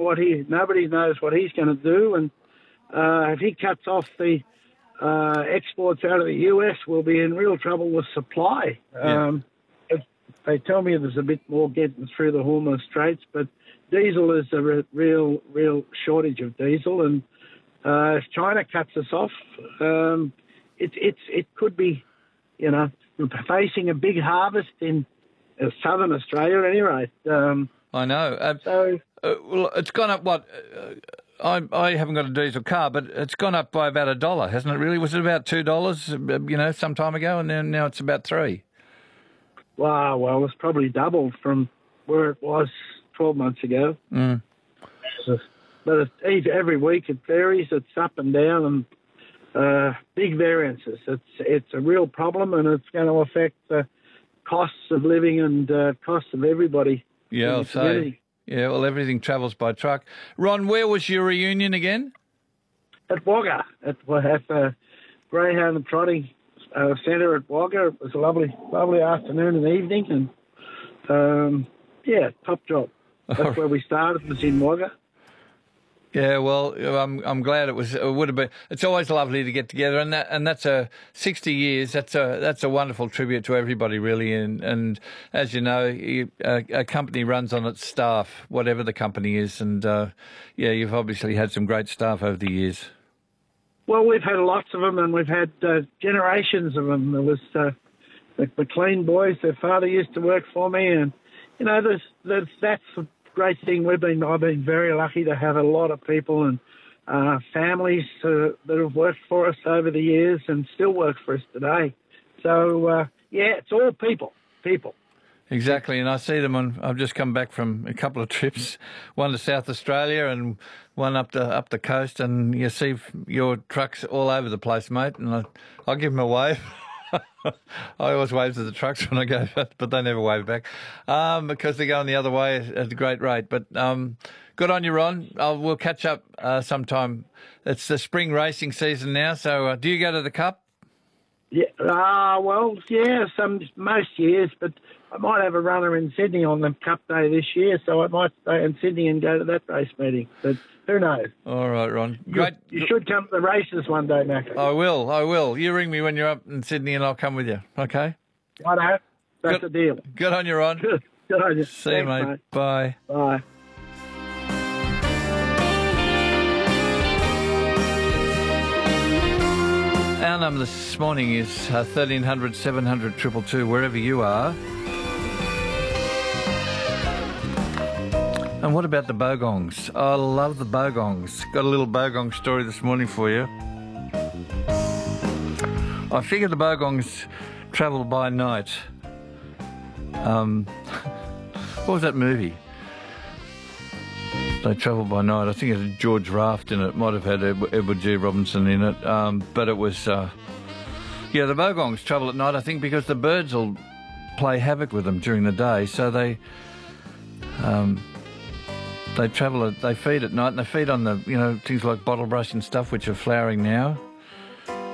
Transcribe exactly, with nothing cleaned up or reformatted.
what he nobody knows what he's going to do, and uh, if he cuts off the uh, exports out of the U S, we'll be in real trouble with supply. Yeah. Um, if they tell me there's a bit more getting through the Hormuz Straits, but diesel is a re- real, real shortage of diesel, and uh, if China cuts us off, um, it, it's it could be, you know, facing a big harvest in uh, southern Australia at any rate. Um, I know. Uh, so, uh, well, it's gone up, what? Uh, I I haven't got a diesel car, but it's gone up by about a dollar, hasn't it really? Was it about two dollars, you know, some time ago, and then now it's about three? Wow, well, it's probably doubled from where it was twelve months ago. Mm. But it's, every week it varies. It's up and down, and uh, big variances. It's it's a real problem, and it's going to affect the costs of living and uh, costs of everybody. Yeah, I'll say. Yeah, well, everything travels by truck. Ron, where was your reunion again? At Wagga, at, at the Greyhound and Trotting uh, Centre at Wagga. It was a lovely, lovely afternoon and evening, and um, yeah, top job. That's where we started. Was in Wagga. Yeah, well, I'm I'm glad it was. It would have been. It's always lovely to get together, and that and that's a sixty years. That's a that's a wonderful tribute to everybody, really. And and as you know, you, a, a company runs on its staff, whatever the company is. And uh, yeah, you've obviously had some great staff over the years. Well, we've had lots of them, and we've had uh, generations of them. There was uh, the McLean boys. Their father used to work for me, and you know, there's, there's that's. Great thing. We've been. I've been very lucky to have a lot of people and uh, families uh, that have worked for us over the years and still work for us today. So uh, yeah, it's all people. People. Exactly, and I see them on. I've just come back from a couple of trips, one to South Australia and one up the up the coast, and you see your trucks all over the place, mate. And I, I'll give them a wave. I always wave to the trucks when I go, but they never wave back um, because they're going the other way at a great rate. But um, good on you, Ron. I'll, we'll catch up uh, sometime. It's the spring racing season now, so uh, do you go to the Cup? Yeah, uh, well, yeah, some most years, but I might have a runner in Sydney on the Cup Day this year, so I might stay in Sydney and go to that race meeting. But who knows? All right, Ron. Great. You, you should come to the races one day, Mac. I will, I will. You ring me when you're up in Sydney and I'll come with you, okay? Righto. That's good, the deal. Good on you, Ron. Good, good on you. See Thanks, you, mate. mate. Bye. Bye. Our number this morning is uh, thirteen hundred, seven hundred, two two two, wherever you are. And what about the Bogongs? I love the Bogongs. Got a little Bogong story this morning for you. I figure the Bogongs travel by night. Um, what was that movie? They travel by night. I think it had George Raft in it. It might have had Edward G. Robinson in it. Um, but it was, uh, yeah, the Bogongs travel at night, I think, because the birds will play havoc with them during the day. So they um, they travel, they feed at night, and they feed on the, you know, things like bottlebrush and stuff, which are flowering now.